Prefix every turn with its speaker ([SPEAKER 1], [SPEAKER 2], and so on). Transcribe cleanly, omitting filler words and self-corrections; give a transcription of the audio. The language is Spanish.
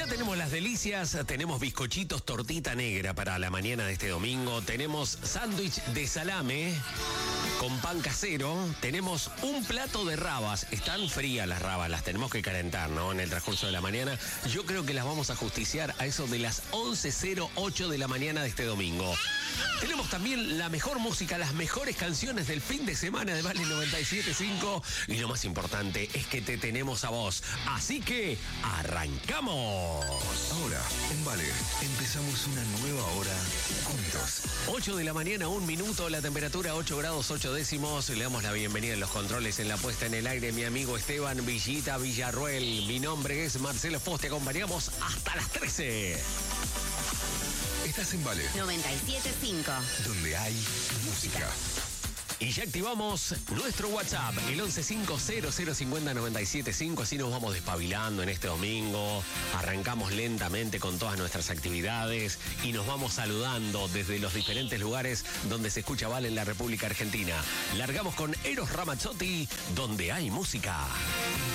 [SPEAKER 1] Ya tenemos las delicias, tenemos bizcochitos, tortita negra para la mañana de este domingo, tenemos sándwich de salame con pan casero, tenemos un plato de rabas. Están frías las rabas, las tenemos que calentar, ¿no? En el transcurso de la mañana. Yo creo que las vamos a justiciar a eso de las 11:08 de la mañana de este domingo. Tenemos también la mejor música, las mejores canciones del fin de semana de Vale 97.5. Y lo más importante es que te tenemos a vos. Así que, ¡arrancamos!
[SPEAKER 2] Ahora, en Vale, empezamos una nueva hora juntos.
[SPEAKER 1] 8 de la mañana, 1 minuto, la temperatura 8 grados 8 décimos. Le damos la bienvenida en los controles, en la puesta en el aire, mi amigo Esteban Villita Villarruel. Mi nombre es Marcelo Post, te acompañamos hasta las 13.
[SPEAKER 2] Estás en Vale
[SPEAKER 3] 97.5,
[SPEAKER 2] donde hay música.
[SPEAKER 1] Y ya activamos nuestro WhatsApp, el 1150050975, así nos vamos despabilando en este domingo, arrancamos lentamente con todas nuestras actividades y nos vamos saludando desde los diferentes lugares donde se escucha Vale en la República Argentina. Largamos con Eros Ramazzotti, donde hay música.